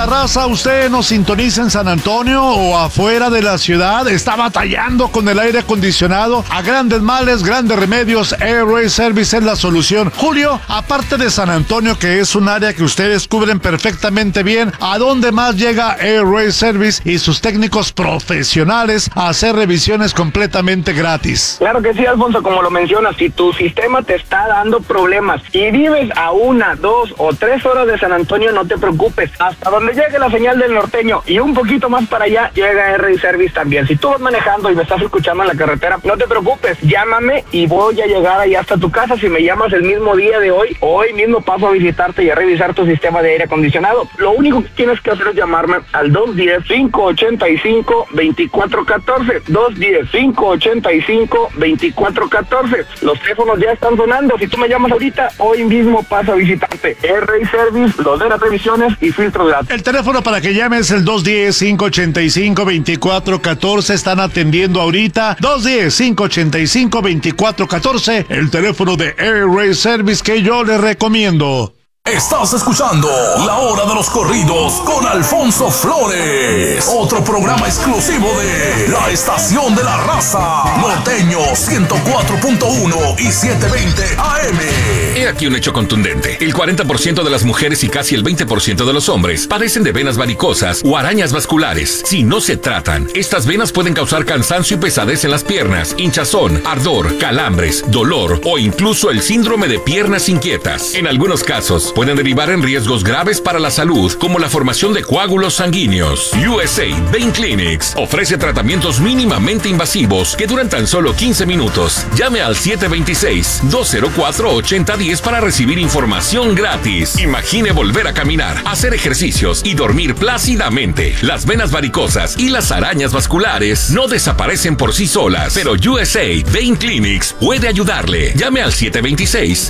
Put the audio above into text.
raza, ¿usted nos sintoniza en San Antonio o afuera de la ciudad? ¿Está batallando con el aire acondicionado? A grandes males, grandes remedios, Airway Service es la solución. Julio, aparte de San Antonio, que es un área que ustedes cubren perfectamente bien, ¿a dónde más llega Airway Service y sus técnicos profesionales a hacer revisiones completamente gratis? Claro que sí, Alfonso, como lo mencionas, si tu sistema te está dando problemas y vives a 1, 2 o 3 horas de San Antonio, no te preocupes. Hasta donde llegue la señal del norteño y un poquito más para allá, llega Airway Service también. Si tú vas manejando y me estás escuchando en la carretera, no te preocupes, llámame y voy a llegar ahí hasta tu casa. Si me llamas el mismo día de hoy mismo paso a visitarte y a revisar tu sistema de aire acondicionado. Lo único que tienes que hacer es llamarme al 210-585-2414. 210-585-2414. Los teléfonos ya están sonando. Si tú me llamas ahorita, hoy mismo paso a visitarte. Airway Service, los de las revisiones y filtros gratis. El teléfono para que llames es el 210-585-2414. Están atendiendo ahorita. 210-585-2414. El teléfono de Airway Service que yo les recomiendo. Estás escuchando La Hora de los Corridos con Alfonso Flores. Otro programa exclusivo de La Estación de la Raza. Norteño 104.1 y 720 AM. He aquí un hecho contundente. El 40% de las mujeres y casi el 20% de los hombres padecen de venas varicosas o arañas vasculares. Si no se tratan, estas venas pueden causar cansancio y pesadez en las piernas, hinchazón, ardor, calambres, dolor o incluso el síndrome de piernas inquietas. En algunos casos, pueden derivar en riesgos graves para la salud, como la formación de coágulos sanguíneos. USA Vein Clinics ofrece tratamientos mínimamente invasivos que duran tan solo 15 minutos. Llame al 726-204-8010 para recibir información gratis. Imagine volver a caminar, hacer ejercicios y dormir plácidamente. Las venas varicosas y las arañas vasculares no desaparecen por sí solas, pero USA Vein Clinics puede ayudarle. Llame al 726